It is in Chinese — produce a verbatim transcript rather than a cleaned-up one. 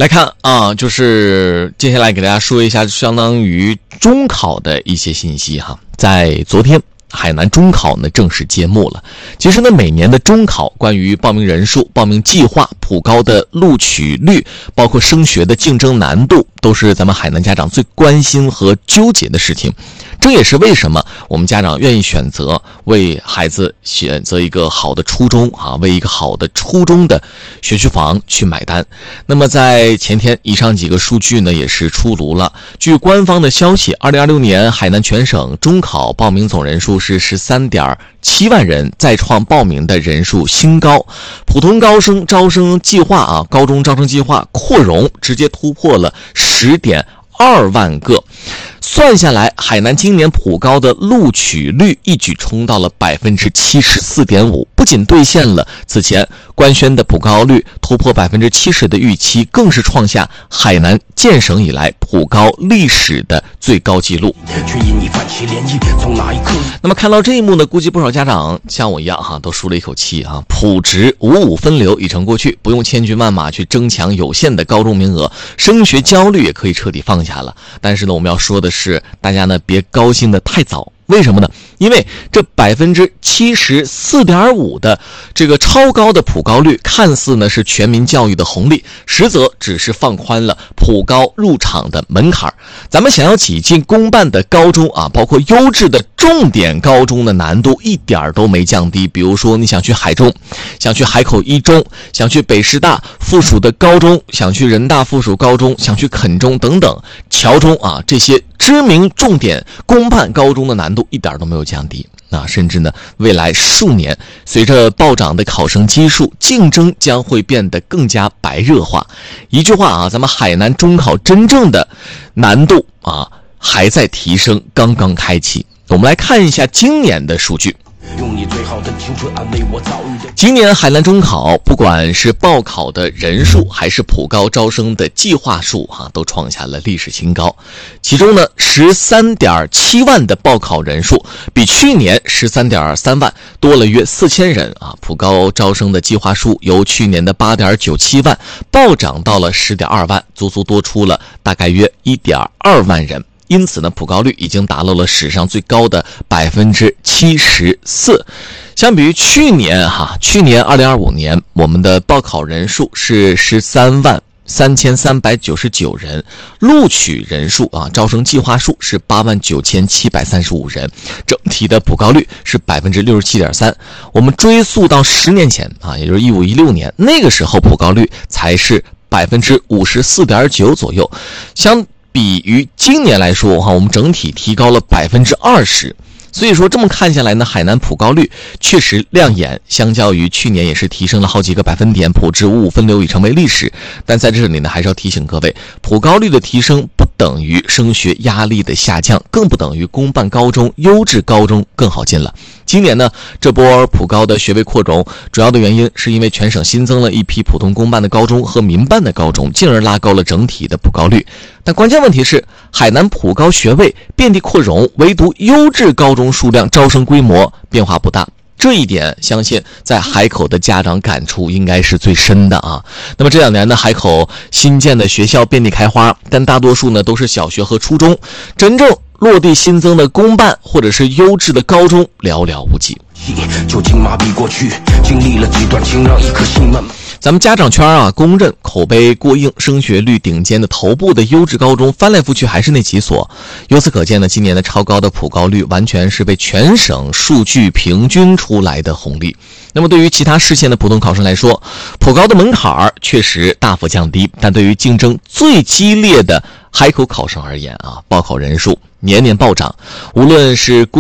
来看啊，就是接下来给大家说一下相当于中考的一些信息哈。在昨天海南中考呢正式揭幕了。其实呢，每年的中考关于报名人数、报名计划、普高的录取率，包括升学的竞争难度，都是咱们海南家长最关心和纠结的事情。这也是为什么我们家长愿意选择为孩子选择一个好的初中啊，为一个好的初中的学区房去买单。那么在前天，以上几个数据呢也是出炉了。据官方的消息，二零二六年海南全省中考报名总人数是 十三点七万人，再创报名的人数新高。普通高生招生计划啊，高中招生计划扩容直接突破了 十点二万个。算下来，海南今年普高的录取率一举冲到了 百分之七十四点五， 不仅兑现了此前官宣的普高率突破 百分之七十 的预期，更是创下海南建省以来普高历史的最高纪录。那么看到这一幕呢，估计不少家长像我一样哈，都舒了一口气啊。普职五五分流已成过去，不用千军万马去争抢有限的高中名额，升学焦虑也可以彻底放下了。但是呢，我们要说的是，大家呢别高兴得太早。为什么呢？因为这 百分之七十四点五 的这个超高的普高率，看似呢是全民教育的红利，实则只是放宽了普高入场的门槛。咱们想要挤进公办的高中啊，包括优质的重点高中的难度一点都没降低。比如说你想去海中，想去海口一中，想去北师大附属的高中，想去人大附属高中，想去垦中等等侨中啊，这些知名重点公办高中的难度一点都没有降低啊，甚至呢，未来数年随着暴涨的考生基数，竞争将会变得更加白热化。一句话啊，咱们海南中考真正的难度啊还在提升，刚刚开启。我们来看一下今年的数据。用你最好的青春安慰我遭遇的。今年海南中考，不管是报考的人数还是普高招生的计划数哈、啊，都创下了历史新高。其中呢 十三点七万的报考人数，比去年 十三点三万多了约四千人啊。普高招生的计划数由去年的 八点九七万暴涨到了 十点二万，足足多出了大概约 一点二万人。因此呢，普高率已经达到了史上最高的 百分之七十四。相比于去年哈，去年二零二五年我们的报考人数是十三万三千三百九十九人，录取人数啊，招生计划数是八万九千七百三十五人，整体的普高率是 百分之六十七点三。我们追溯到十年前啊，也就是一五一六年，那个时候普高率才是 百分之五十四点九 左右。相比于今年来说哈，我们整体提高了 百分之二十。所以说这么看下来呢，海南普高率确实亮眼，相较于去年也是提升了好几个百分点，普职五五分流已成为历史。但在这里呢，还是要提醒各位，普高率的提升不等于升学压力的下降，更不等于公办高中、优质高中更好进了。今年呢，这波普高的学位扩容，主要的原因是因为全省新增了一批普通公办的高中和民办的高中，进而拉高了整体的普高率。但关键问题是，海南普高学位遍地扩容，唯独优质高中数量、招生规模变化不大。这一点相信在海口的家长感触应该是最深的啊。那么这两年呢，海口新建的学校遍地开花，但大多数呢都是小学和初中，真正落地新增的公办或者是优质的高中寥寥无几。就经麻痹过去，经历了几段情，让一颗心慢慢。咱们家长圈啊，公认口碑过硬、升学率顶尖的头部的优质高中，翻来覆去还是那几所。由此可见呢，今年的超高的普高率完全是被全省数据平均出来的红利。那么对于其他市县的普通考生来说，普高的门槛确实大幅降低，但对于竞争最激烈的海口考生而言啊，报考人数年年暴涨，无论是